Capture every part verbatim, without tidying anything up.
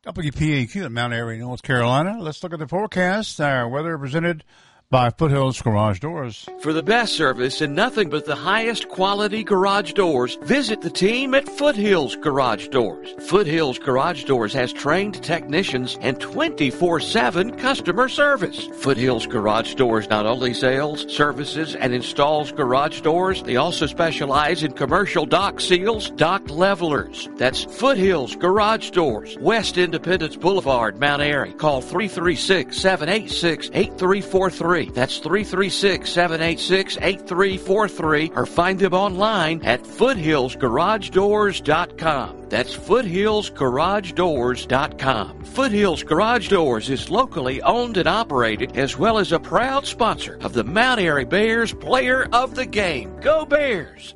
W P A Q in Mount Airy, North Carolina. Let's look at the forecast. Our weather presented by Foothills Garage Doors. For the best service and nothing but the highest quality garage doors, visit the team at Foothills Garage Doors. Foothills Garage Doors has trained technicians and twenty-four seven customer service. Foothills Garage Doors not only sells, services, and installs garage doors, they also specialize in commercial dock seals, dock levelers. That's Foothills Garage Doors, West Independence Boulevard, Mount Airy. Call three three six, seven eight six, eight three four three. That's three three six, seven eight six, eight three four three, or find them online at foothills garage doors dot com. That's foothills garage doors dot com. Foothills Garage Doors is locally owned and operated, as well as a proud sponsor of the Mount Airy Bears Player of the Game. Go Bears!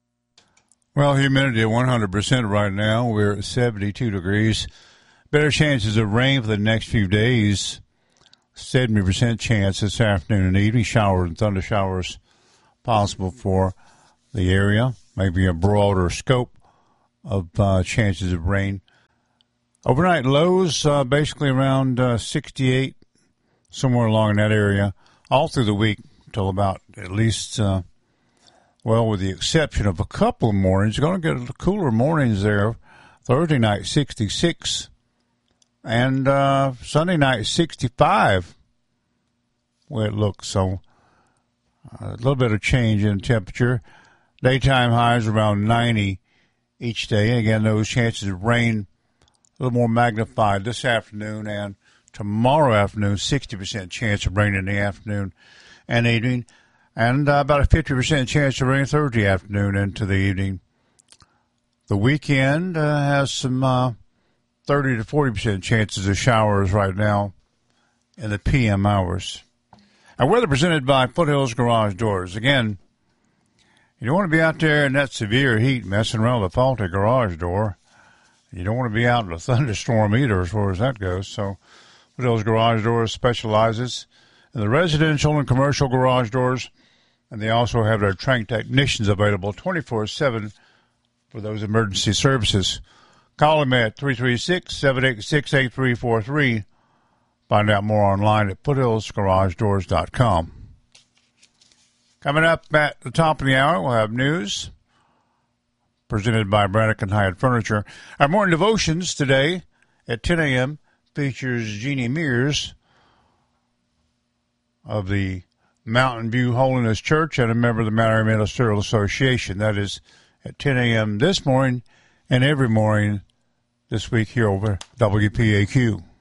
Well, humidity at one hundred percent right now. We're at seventy-two degrees. Better chances of rain for the next few days. seventy percent chance this afternoon and evening. Showers and thunder showers possible for the area. Maybe a broader scope of uh, chances of rain. Overnight lows uh, basically around uh, sixty-eight, somewhere along in that area, all through the week until about at least, uh, well, with the exception of a couple of mornings. You're going to get cooler mornings there. Thursday night, sixty-six. And uh, Sunday night, sixty-five, where it looks. So uh, a little bit of change in temperature. Daytime highs around ninety each day. Again, those chances of rain a little more magnified this afternoon and tomorrow afternoon, sixty percent chance of rain in the afternoon and evening. And uh, about a fifty percent chance of rain Thursday afternoon into the evening. The weekend uh, has some... Uh, thirty to forty percent chances of showers right now in the P M hours. Our weather presented by Foothills Garage Doors. Again, you don't want to be out there in that severe heat messing around with a faulty garage door. You don't want to be out in a thunderstorm either as far as that goes. So Foothills Garage Doors specializes in the residential and commercial garage doors, and they also have their trained technicians available twenty-four seven for those emergency services. Call them at three three six, seven eight six, eight three four three. Find out more online at foothills garage doors dot com. Coming up at the top of the hour, we'll have news presented by Braddock and Hyatt Furniture. Our morning devotions today at ten a.m. features Jeannie Mears of the Mountain View Holiness Church and a member of the Mount Airy Ministerial Association. That is at ten a.m. this morning and every morning this week here over W P A Q.